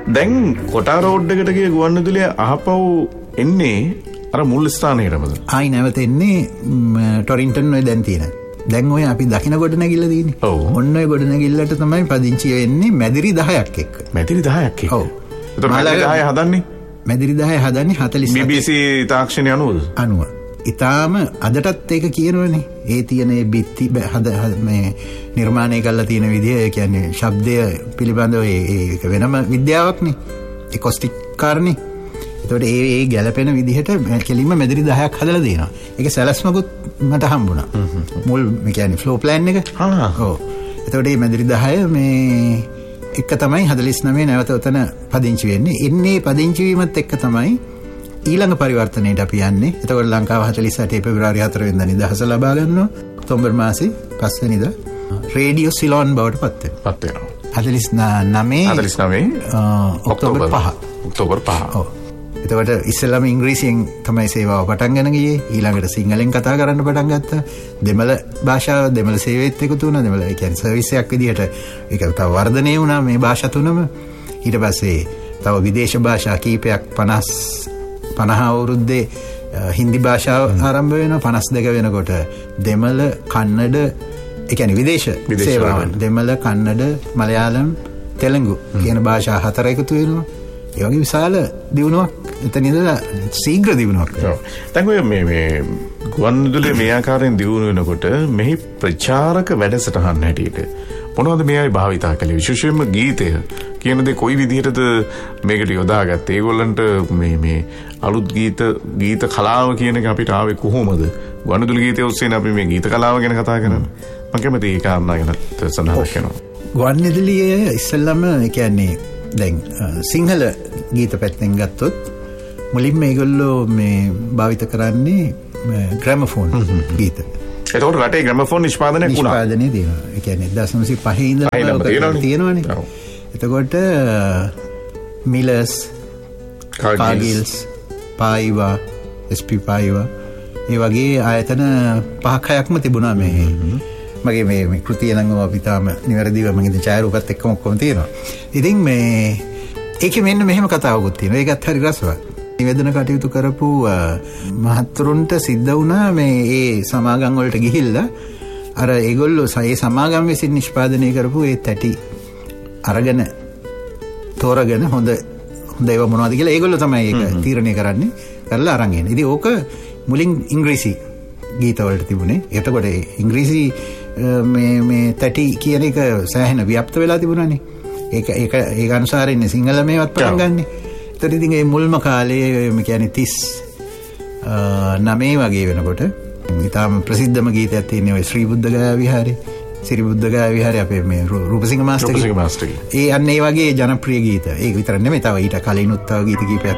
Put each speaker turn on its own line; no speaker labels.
දැන් කොටා රෝඩ් එකට ගිය ගුවන්විදුලිය ආපහු එන්නේ අර මුල් ස්ථානයටමද?
ආයි නැවත එන්නේ ටොරින්ටන් ඔය දැන් තියෙන. දැන් ඔය අපි දකින ගොඩනැගිල්ල තියෙන්නේ. ඔන්න ඔය ගොඩනැගිල්ලට තමයි පදිංචි වෙන්නේ මැදිරි 10ක් එක්ක.
මැදිරි 10ක් එක්ක.
ඔව්.
ඒතර මැදිරි 10 හදන්නේ?
මැදිරි 10 හදන්නේ 47.
BBC තාක්ෂණය අනුවද?
අනුව. ඊටාම අදටත් ඒක කියනවනේ. ඒ තියෙන බිත්ති මේ නිර්මාණය කරලා තියෙන විදිය, ඒ කියන්නේ ශබ්දය පිළිබඳව ඒක වෙනම විද්‍යාවක්නේ. ඒකොස්ටික් කාරණේ. ඒතකොට ඒ ගැළපෙන විදිහට කෙලින්ම මැදිරි 10ක් හදලා දෙනවා. ඒක සැලැස්මකුත් මට හම්බුණා. මුල් මේ කියන්නේ ෆ්ලෝ ප්ලෑන් එක. ඔව්. ඒතකොට මේ මැදිරි 10 මේ එක තමයි 49 නැවත උතන පදිංචි වෙන්නේ. ඉන්නේ පදිංචි වීමත් එක්ක තමයි ඊළඟ පරිවර්තනයට අපි යන්නේ. එතකොට ලංකාව 48 පෙබරවාරි 4 වෙනිදා නිදහස ලබා ගන්නවා. ඔක්තෝබර් මාසේ 5 වෙනිදා රේඩියෝ සිලෝන් බවට පත් වෙනවා. 49 ඔක්තෝබර් 5.
ඔක්තෝබර් 5.
ඔව්. එතකොට ඉස්සෙල්ලාම ඉංග්‍රීසියෙන් තමයි සේවාව පටන් ගන්න ගියේ. ඊළඟට සිංහලෙන් කතා කරන්න පටන් ගත්තා. දෙමළ භාෂාව දෙමළ සේවයත් එකතු වුණා. දෙමළ ඒ කියන්නේ සර්විස් එකක් විදිහට ඒක තව වර්ධනය වුණා මේ භාෂා තුනම. ඊට පස්සේ තව විදේශ භාෂා කීපයක් 50 අවුරුද්දේ හින්දි භාෂාව ආරම්භ වෙනවා. 52 වෙනකොට දෙමළ කන්නඩ ඒ කියන්නේ විදේශ සේවාවන් දෙමළ කන්නඩ මලයාලම් තෙලුගු කියන භාෂා 4 එකතු වෙනවා. ඒ වගේ විශාල දියුණුවක් එතන ඉඳලා ශීඝ්‍ර දියුණුවක්.
දැන් ඔය මේ ගුවන්විදුලියේ මේ ආකාරයෙන් දියුණු වෙනකොට මෙහි ප්‍රචාරක වැඩසටහන් හැටියට මොනවද මේ අය භාවිතා කළේ? විශේෂයෙන්ම ගීතය කියන දේ කොයි විදිහටද මේකට යොදාගත්තේ? ඒගොල්ලන්ට මේ අලුත් ගීත කලාව කියන එක අපිට ආවේ කොහොමද? ගුවන්විදුලි ගීතය ඔස්සේ අපි මේ ගීත කලාව ගැන කතා කරනවා. මම කැමති ඒ කාරණා ගැන සඳහන් කරනවා.
ගුවන්විදුලියේ ඉස්සෙල්ලාම ඒ කියන්නේ දැන් සිංහල ගීත පැත්තෙන් ගත්තොත් මුලින්ම මේගොල්ලෝ මේ භාවිත කරන්නේ ග්‍රැමෆෝන් ගීත.
එතකොට රටේ ග්‍රැමෆෝන් නිෂ්පාදනයක් වුණා.
නිෂ්පාදනය තියෙනවා. ඒ කියන්නේ 1905 ඉඳලා තියෙනවනේ. එතකොට මිලර්ස්, කාගිල්ස්, පායිවා, SP පායිවා ඒ වගේ ආයතන 5-6ක්ම තිබුණා මේ. මගේ මේ කෘතිය නම් අපි තාම නිවැරදිව මම ඉතින් ඡායාරූපත් එක්කම ඔක්කොම තියෙනවා. ඉතින් මේ ඒකේ මෙන්න මෙහෙම කතාවකුත් තියෙනවා. ඒකත් හරි රසවත්. නිවේදන කටයුතු කරපු මහත්තුරුන්ට සිද්ධ වුණා මේ ඒ සමාගම් වලට ගිහිල්ලා අර ඒගොල්ලෝ ඒ සමාගම් විසින් නිෂ්පාදනය කරපු ඒ තැටි අරගෙන තෝරගෙන හොඳ ඒවා මොනවද කියලා ඒගොල්ලෝ තමයි ඒක තීරණය කරන්නේ. කරලා අරන් එන්නේ. ඉතින් ඕක මුලින් ඉංග්‍රීසි ගීත වලට තිබුණේ. එතකොට ඉංග්‍රීසි මේ තැටි කියන එක සෑහෙන ව්‍යාප්ත වෙලා තිබුණානේ. ඒක අනුසාරින් සිංහල මේවත් පටන් ගන්නෙ. ඒතර ඉතින් මේ මුල්ම කාලේ මේ කියන්නේ 39 වගේ වෙනකොට ඊටාම ප්‍රසිද්ධම ගීතයක් තියෙනවා ඔය ශ්‍රී බුද්ධ ගයා විහාරේ. ශ්‍රී බුද්ධ ගයා විහාරේ අපේ මේ රූපසිංහ මාස්ටර්ගේ. ඒ අන්න ඒ වගේ ජනප්‍රිය ගීත. ඒක විතර නෙමෙයි තව ඊට කලිනුත් තව ගීත කීපයක්